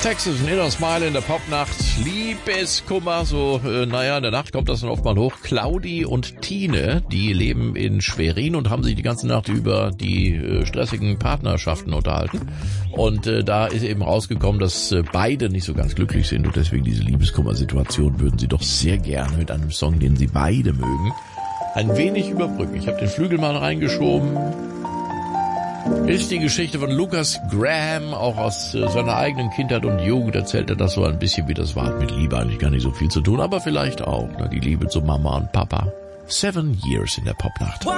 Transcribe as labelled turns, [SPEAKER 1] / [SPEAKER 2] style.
[SPEAKER 1] Texas, ein Inner Smile in der Popnacht. Liebeskummer, so, in der Nacht kommt das dann oft mal hoch. Claudi und Tine, die leben in Schwerin und haben sich die ganze Nacht über die stressigen Partnerschaften unterhalten. Und da ist eben rausgekommen, dass beide nicht so ganz glücklich sind und deswegen diese Liebeskummer-Situation würden sie doch sehr gerne mit einem Song, den sie beide mögen, ein wenig überbrücken. Ich habe den Flügelmann reingeschoben. Ist die Geschichte von Lucas Graham, auch aus seiner eigenen Kindheit und Jugend erzählt er das so ein bisschen, wie das war. Mit Liebe eigentlich gar nicht so viel zu tun, aber vielleicht auch, die Liebe zu Mama und Papa. 7 Years in der Popnacht.